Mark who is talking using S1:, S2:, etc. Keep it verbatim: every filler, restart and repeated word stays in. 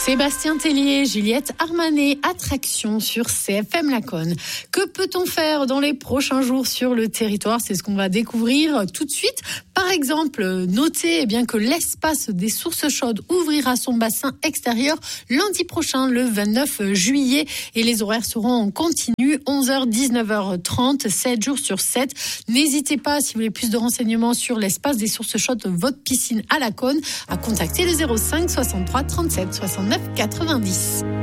S1: Sébastien Tellier, Juliette Armanet, attraction sur C F M Laconne. Que peut-on faire dans les prochains jours sur le territoire ? C'est ce qu'on va découvrir tout de suite. Par exemple, notez eh bien, que l'espace des sources chaudes ouvrira son bassin extérieur lundi prochain, le vingt-neuf juillet. Et les horaires seront en continu, onze heures, dix-neuf heures trente, sept jours sur sept. N'hésitez pas, si vous voulez plus de renseignements sur l'espace des sources chaudes de votre piscine à Laconne, à contacter le zéro cinq soixante-trois trente-sept soixante-neuf quatre-vingt-dix.